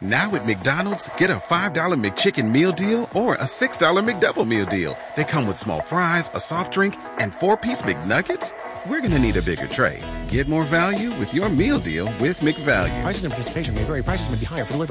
Now at McDonald's, get a $5 McChicken meal deal or a $6 McDouble meal deal. They come with small fries, a soft drink, and 4-piece McNuggets. We're going to need a bigger tray. Get more value with your meal deal with McValue. Prices and participation may vary. Prices may be higher for delivery.